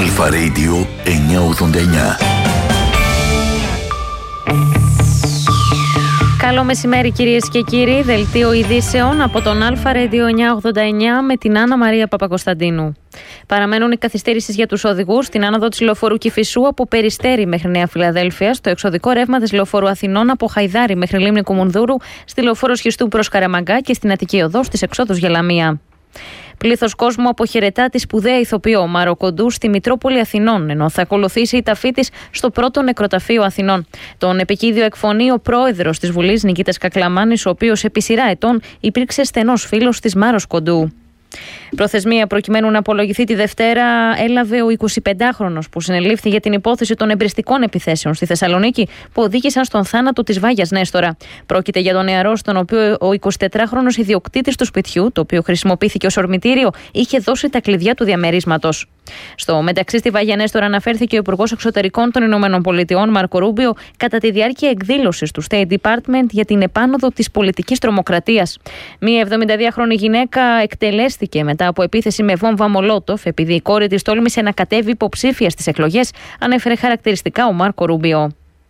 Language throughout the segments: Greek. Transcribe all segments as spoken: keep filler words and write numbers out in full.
Αλφα Radio εννιακόσια ογδόντα εννιά. Καλό μεσημέρι κυρίες και κύριοι, δελτίο ειδήσεων από τον Αλφα Radio εννιακόσια ογδόντα εννιά με την Άννα Μαρία Παπακοσταντίνου. Παραμένουν οι καθυστερήσεις για τους οδηγούς στην άνοδο της λεωφορείου Κηφισού από Περιστέρι μέχρι Νέα Φιλαδέλφεια, στο εξωδικό ρεύμα της λεωφορείου Αθηνών από Χαϊδάρι μέχρι Λίμνη Κουμουνδούρου, στη λεωφόρο Σχιστού προς Καραμαγκά και στην Αττική Οδό στις εξόδους για Λαμία. Πλήθος κόσμου αποχαιρετά τη σπουδαία ηθοποιό Μάρο Κοντού στη Μητρόπολη Αθηνών, ενώ θα ακολουθήσει η ταφή της στο πρώτο νεκροταφείο Αθηνών. Τον επικίδιο εκφωνεί ο πρόεδρος της Βουλής Νικήτας Κακλαμάνης, ο οποίος επί σειρά ετών υπήρξε στενός φίλος της Μάρος Κοντού. Προθεσμία προκειμένου να απολογηθεί τη Δευτέρα έλαβε ο εικοσιπεντάχρονος που συνελήφθη για την υπόθεση των εμπριστικών επιθέσεων στη Θεσσαλονίκη που οδήγησαν στον θάνατο της Βάγιας Νέστορα. Πρόκειται για τον νεαρό, στον οποίο ο εικοσιτετράχρονος ιδιοκτήτης του σπιτιού, το οποίο χρησιμοποιήθηκε ως ορμητήριο, είχε δώσει τα κλειδιά του διαμερίσματος. Στο μεταξύ, στη Βάγια Νέστορα αναφέρθηκε ο Υπουργός Εξωτερικών των Ηνωμένων Πολιτειών, Μάρκο Ρούμπιο, κατά τη διάρκεια εκδήλωσης του State Department για την επάνωδο της πολιτικής τρομοκρατίας. Μία εβδομηνταδυάχρονη γυναίκα εκτελέστηκε μετά από επίθεση με βόμβα Μολότοφ, επειδή η κόρη της τόλμησε να κατέβει υποψήφια στις εκλογές, ανέφερε χαρακτηριστικά ο Μάρκο Ρούμπιο.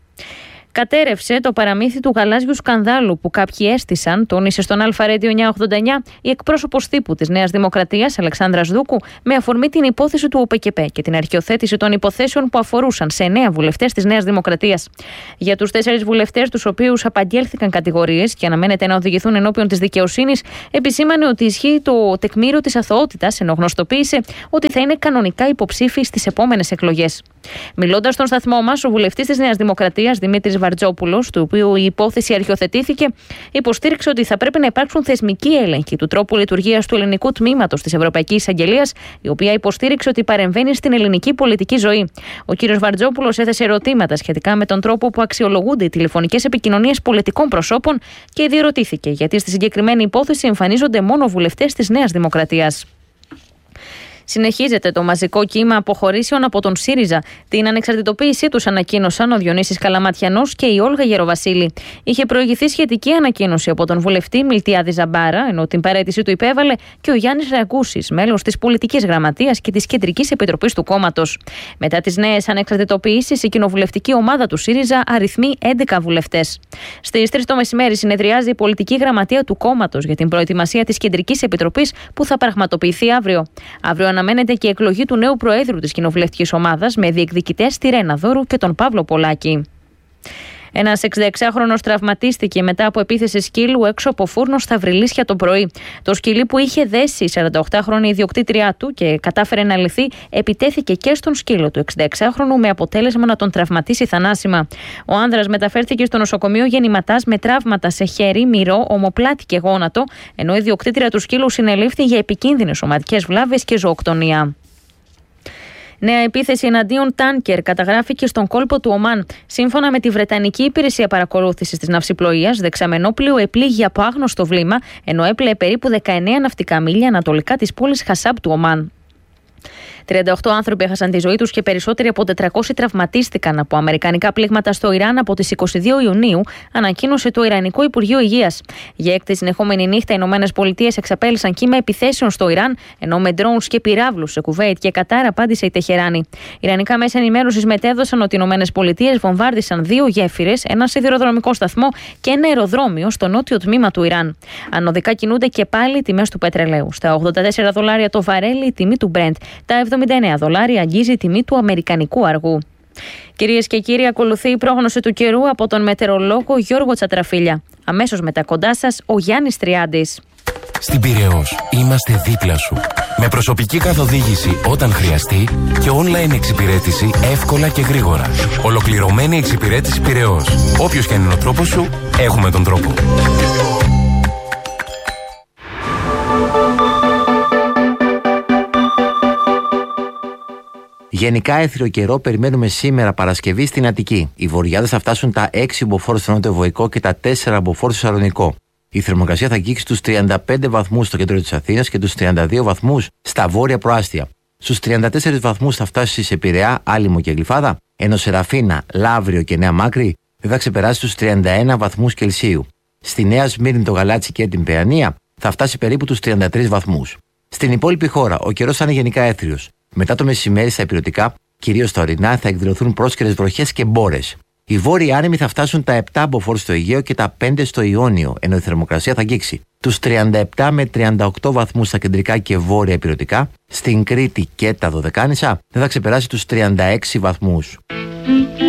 Κατέρευσε το παραμύθι του γαλάζιου σκανδάλου που κάποιοι έστησαν, τόνισε στον Αλφα Radio εννιακόσια ογδόντα εννιά η εκπρόσωπος τύπου της Νέας Δημοκρατίας, Αλεξάνδρας Δούκου, με αφορμή την υπόθεση του ΟΠΕΚΕΠΕ και την αρχιοθέτηση των υποθέσεων που αφορούσαν σε εννέα βουλευτές της Νέας Δημοκρατίας. Για τους τέσσερις βουλευτές, τους οποίους απαγγέλθηκαν κατηγορίες και αναμένεται να οδηγηθούν ενώπιον της δικαιοσύνης, επισήμανε ότι ισχύει το τεκμήριο της αθωότητας, ενώ γνωστοποίησε ότι θα είναι κανονικά υποψήφιοι στις επόμενες εκλογές. Μιλώντας στον σταθμό μας, ο βουλευτής της Νέας Δημοκρατίας, Δημήτρης Βαρτζόπουλος, του οποίου η υπόθεση αρχιοθετήθηκε, υποστήριξε ότι θα πρέπει να υπάρξουν θεσμικοί έλεγχοι του τρόπου λειτουργίας του ελληνικού τμήματος της Ευρωπαϊκής Εισαγγελίας, η οποία υποστήριξε ότι παρεμβαίνει στην ελληνική πολιτική ζωή. Ο κύριος Βαρτζόπουλος έθεσε ερωτήματα σχετικά με τον τρόπο που αξιολογούνται οι τηλεφωνικές επικοινωνίες πολιτικών προσώπων και διερωτήθηκε γιατί στη συγκεκριμένη υπόθεση εμφανίζονται μόνο βουλευτές της Νέας Δημοκρατίας. Συνεχίζεται το μαζικό κύμα αποχωρήσεων από τον ΣΥΡΙΖΑ. Την ανεξαρτητοποίησή τους ανακοίνωσαν ο Διονύσης Καλαματιανός και η Όλγα Γεροβασίλη. Είχε προηγηθεί σχετική ανακοίνωση από τον βουλευτή Μιλτιάδη Ζαμπάρα, ενώ την παραίτησή του υπέβαλε και ο Γιάννης Ραγκούσης, μέλος της Πολιτικής Γραμματείας και της Κεντρικής Επιτροπής του κόμματος. Μετά τις νέες ανεξαρτητοποιήσεις, η κοινοβουλευτική ομάδα του ΣΥΡΙΖΑ αριθμεί έντεκα βουλευτές. Στις τρεις το μεσημέρι συνεδριάζει η Πολιτική Γραμματεία του κόμματος για την προετοιμασία της Κεντρικής Επιτροπής που θα πραγματοποιηθεί αύριο. Αύριο αναμένεται και η εκλογή του νέου Προέδρου της κοινοβουλευτικής ομάδας με διεκδικητές τη Ρένα Δώρου και τον Παύλο Πολάκη. Ένας εξηνταεξάχρονος τραυματίστηκε μετά από επίθεση σκύλου έξω από φούρνο στα Βρυλίσια το πρωί. Το σκυλί που είχε δέσει η σαρανταοκτάχρονη ιδιοκτήτριά του και κατάφερε να λυθεί, επιτέθηκε και στον σκύλο του εξηνταεξάχρονου με αποτέλεσμα να τον τραυματίσει θανάσιμα. Ο άνδρας μεταφέρθηκε στο νοσοκομείο γεννηματάς με τραύματα σε χέρι, μυρό, ομοπλάτη και γόνατο, ενώ η ιδιοκτήτρια του σκύλου συνελήφθη για επικίνδυνες σωματικές βλάβες και ζωοκτονία. Νέα επίθεση εναντίον τάνκερ καταγράφηκε στον κόλπο του Ομάν. Σύμφωνα με τη Βρετανική Υπηρεσία Παρακολούθησης της Ναυσιπλοείας, δεξαμενόπλοιο επλήγει από άγνωστο βλήμα, ενώ έπλεε περίπου δεκαεννέα ναυτικά μίλια ανατολικά της πόλης Χασάμπ του Ομάν. τριάντα οκτώ άνθρωποι έχασαν τη ζωή τους και περισσότεροι από τετρακόσιοι τραυματίστηκαν από αμερικανικά πλήγματα στο Ιράν από τις είκοσι δύο Ιουνίου, ανακοίνωσε το Ιρανικό Υπουργείο Υγείας. Για έκτη συνεχόμενη νύχτα, οι Ηνωμένες Πολιτείες εξαπέλυσαν κύμα επιθέσεων στο Ιράν, ενώ με ντρόουνς και πυράβλους σε Κουβέιτ και Κατάρ απάντησε η Τεχεράνη. Ιρανικά μέσα ενημέρωσης μετέδωσαν ότι οι Ηνωμένες Πολιτείες βομβάρδισαν δύο γέφυρες, ένα σιδηροδρομικό σταθμό και ένα αεροδρόμιο στο νότιο τμήμα του Ιράν. Ανωδικά κινούνται και πάλι οι τιμές του πετρελαίου. Στα ογδόντα τέσσερα δολάρια το βαρέλι η τιμή του Brent. Τα εβδομήντα εννέα δολάρια αγγίζει η τιμή του αμερικανικού αργού. Κυρίες και κύριοι, ακολουθεί η πρόγνωση του καιρού από τον μετεωρολόγο Γιώργο Τσατραφίλια. Αμέσως μετά κοντά σας ο Γιάννης Τριάντης. Στην Πειραιώς είμαστε δίπλα σου. Με προσωπική καθοδήγηση όταν χρειαστεί και online εξυπηρέτηση εύκολα και γρήγορα. Ολοκληρωμένη εξυπηρέτηση Πειραιώς. Όποιος και είναι ο τρόπος σου, έχουμε τον τρόπο. Γενικά έθριο καιρό περιμένουμε σήμερα Παρασκευή στην Αττική. Οι βορειάδες θα φτάσουν τα έξι μποφόρ στο νότιο Βοϊκό και τα τέσσερα μποφόρ στο Σαλονικό. Η θερμοκρασία θα αγγίξει τους τριάντα πέντε βαθμούς στο κέντρο της Αθήνας και τους τριάντα δύο βαθμούς στα βόρεια προάστια. Στους τριάντα τέσσερις βαθμούς θα φτάσει σε Πειραιά, Άλυμο και Γλυφάδα, ενώ σε Ραφίνα, Λαύριο και Νέα Μάκρη δεν θα ξεπεράσει τους τριάντα ένα βαθμούς Κελσίου. Στη Νέα Σμύρνη, το Γαλάτσι και την Παιανία θα φτάσει περίπου τους τριάντα τρεις βαθμούς. Στην υπόλοιπη χώρα ο καιρός θα είναι γενικά έθριος, Μετά το μεσημέρι στα ηπειρωτικά, κυρίως στα ορεινά, θα εκδηλωθούν πρόσκαιρες βροχές και μπόρες. Οι βόρειοι άνεμοι θα φτάσουν τα επτά μποφόρ στο Αιγαίο και τα πέντε στο Ιόνιο, ενώ η θερμοκρασία θα αγγίξει τους τριάντα επτά με τριάντα οκτώ βαθμούς στα κεντρικά και βόρεια ηπειρωτικά. Στην Κρήτη και τα Δωδεκάνησα δεν θα ξεπεράσει τους τριάντα έξι βαθμούς.